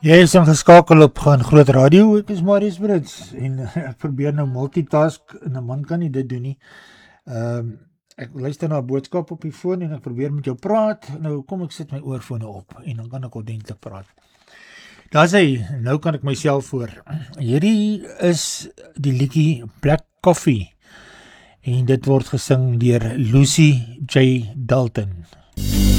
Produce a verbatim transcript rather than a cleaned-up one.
Jy is ingeskakel op Gaan Groot Radio, ek is Marius Brits en ek probeer nou multitask en 'n man kan nie dit doen nie. Um, ek luister na 'n boodskap op die foon en ek probeer met jou praat, nou kom ek sit my oorfone op en dan kan ek ordentlik praat. Daar sê, nou kan ek myself voor. Hierdie is die liedjie Black Coffee en dit word gesing deur Lucy J. Dalton.